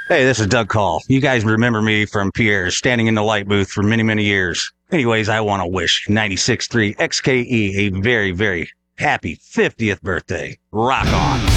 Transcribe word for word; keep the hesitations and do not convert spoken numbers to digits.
Hey, this is Doug Call. You guys remember me from Pierre's standing in the light booth for many, many years. Anyways, I want to wish ninety-six point three X K E a very, very happy fiftieth birthday. Rock on.